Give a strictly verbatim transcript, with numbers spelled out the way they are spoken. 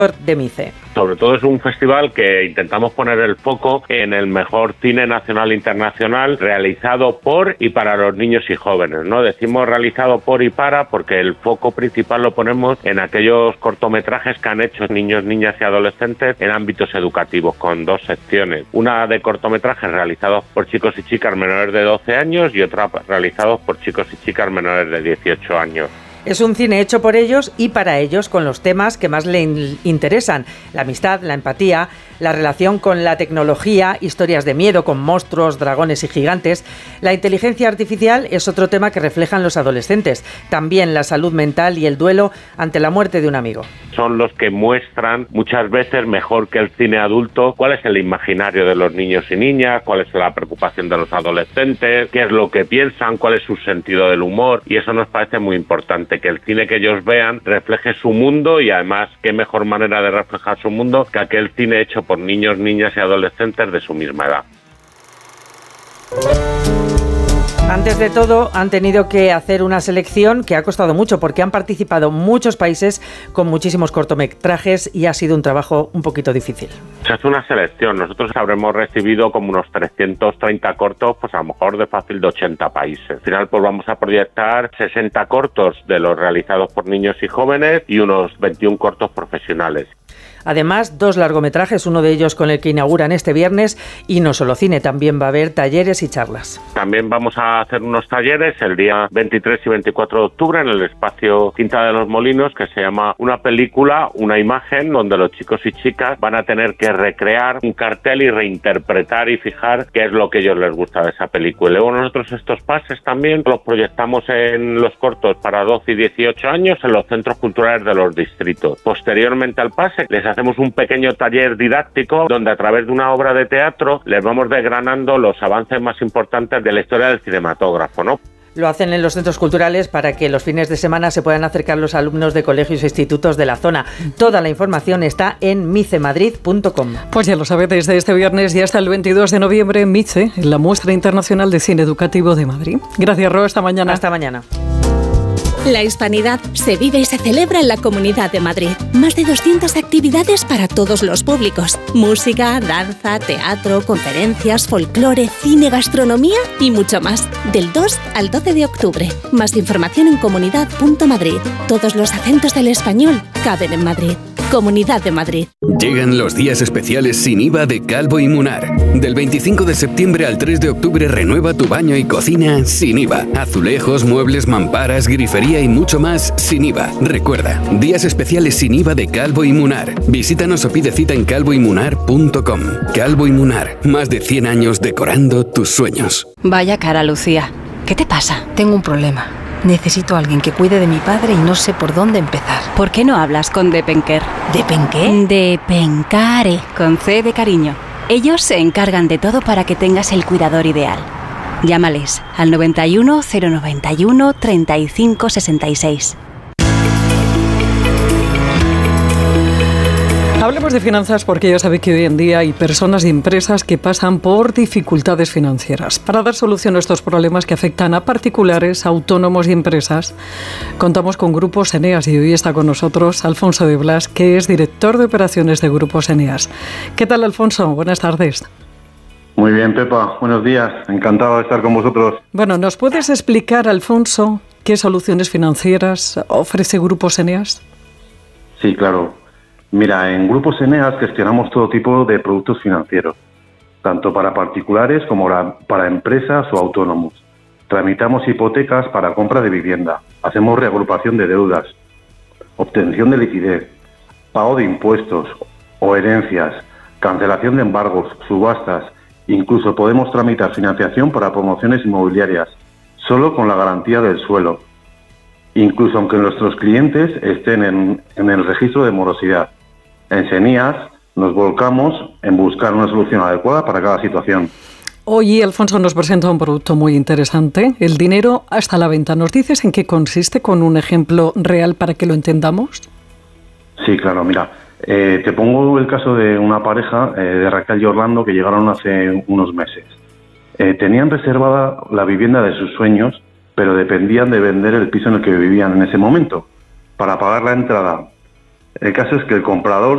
de Mice. Sobre todo es un festival que intentamos poner el foco en el mejor cine nacional e internacional realizado por y para los niños y jóvenes, ¿no? Decimos realizado por y para porque el foco principal lo ponemos en aquellos cortometrajes que han hecho niños, niñas y adolescentes en ámbitos educativos, con dos secciones. Una de cortometrajes realizados por chicos y chicas menores de doce años y otra realizados por chicos y chicas menores de dieciocho años. Es un cine hecho por ellos y para ellos, con los temas que más le interesan: la amistad, la empatía, la relación con la tecnología, historias de miedo con monstruos, dragones y gigantes. La inteligencia artificial es otro tema que reflejan los adolescentes. También la salud mental y el duelo ante la muerte de un amigo. Son los que muestran muchas veces mejor que el cine adulto cuál es el imaginario de los niños y niñas, cuál es la preocupación de los adolescentes, qué es lo que piensan, cuál es su sentido del humor, y eso nos parece muy importante, que el cine que ellos vean refleje su mundo, y además qué mejor manera de reflejar su mundo que aquel cine hecho por niños, niñas y adolescentes de su misma edad. Antes de todo, han tenido que hacer una selección que ha costado mucho porque han participado muchos países con muchísimos cortometrajes y ha sido un trabajo un poquito difícil. Se hace una selección. Nosotros habremos recibido como unos trescientos treinta cortos, pues a lo mejor de fácil de ochenta países. Al final, pues vamos a proyectar sesenta cortos de los realizados por niños y jóvenes y unos veintiún cortos profesionales. Además, dos largometrajes, uno de ellos con el que inauguran este viernes, y no solo cine, también va a haber talleres y charlas. También vamos a hacer unos talleres el día veintitrés y veinticuatro de octubre en el espacio Quinta de los Molinos, que se llama Una película, una imagen, donde los chicos y chicas van a tener que recrear un cartel y reinterpretar y fijar qué es lo que a ellos les gusta de esa película. Y luego nosotros estos pases también los proyectamos en los cortos para doce y dieciocho años en los centros culturales de los distritos. Posteriormente al pase les hacemos un pequeño taller didáctico donde a través de una obra de teatro les vamos desgranando los avances más importantes de la historia del cinematógrafo, ¿no? Lo hacen en los centros culturales para que los fines de semana se puedan acercar los alumnos de colegios e institutos de la zona. Toda la información está en mice madrid punto com. Pues ya lo sabe, desde este viernes y hasta el veintidós de noviembre en Mice, en la Muestra Internacional de Cine Educativo de Madrid. Gracias, Ro, hasta mañana. Hasta mañana. La hispanidad se vive y se celebra en la Comunidad de Madrid. Más de doscientas actividades para todos los públicos. Música, danza, teatro, conferencias, folclore, cine, gastronomía y mucho más. Del dos al doce de octubre. Más información en comunidad punto madrid. Todos los acentos del español caben en Madrid. Comunidad de Madrid. Llegan los días especiales sin I V A de Calvo y Munar. Del veinticinco de septiembre al tres de octubre renueva tu baño y cocina sin I V A. Azulejos, muebles, mamparas, grifería y mucho más sin I V A. Recuerda, días especiales sin I V A de Calvo y Munar. Visítanos o pide cita en calvo y munar punto com. Calvo y Munar, más de cien años decorando tus sueños. Vaya cara, Lucía. ¿Qué te pasa? Tengo un problema. Necesito a alguien que cuide de mi padre y no sé por dónde empezar. ¿Por qué no hablas con Depenker? ¿Depenqué? Depencare, con C de cariño. Ellos se encargan de todo para que tengas el cuidador ideal. Llámales al noventa y uno, cero noventa y uno, treinta y cinco sesenta y seis. Hablemos de finanzas porque ya sabe que hoy en día hay personas y empresas que pasan por dificultades financieras. Para dar solución a estos problemas que afectan a particulares, autónomos y empresas, contamos con Grupos Eneas y hoy está con nosotros Alfonso de Blas, que es director de operaciones de Grupos Eneas. ¿Qué tal, Alfonso? Buenas tardes. Muy bien, Pepa. Buenos días. Encantado de estar con vosotros. Bueno, ¿nos puedes explicar, Alfonso, qué soluciones financieras ofrece Grupos Eneas? Sí, claro. Mira, en Grupos Eneas gestionamos todo tipo de productos financieros, tanto para particulares como para empresas o autónomos. Tramitamos hipotecas para compra de vivienda, hacemos reagrupación de deudas, obtención de liquidez, pago de impuestos o herencias, cancelación de embargos, subastas. Incluso podemos tramitar financiación para promociones inmobiliarias, solo con la garantía del suelo, incluso aunque nuestros clientes estén en, en el registro de morosidad. En Eneas nos volcamos en buscar una solución adecuada para cada situación. Hoy Alfonso nos presenta un producto muy interesante, el dinero hasta la venta. ¿Nos dices en qué consiste con un ejemplo real para que lo entendamos? Sí, claro, mira, eh, te pongo el caso de una pareja eh, de Raquel y Orlando que llegaron hace unos meses. Eh, tenían reservada la vivienda de sus sueños, pero dependían de vender el piso en el que vivían en ese momento para pagar la entrada. El caso es que el comprador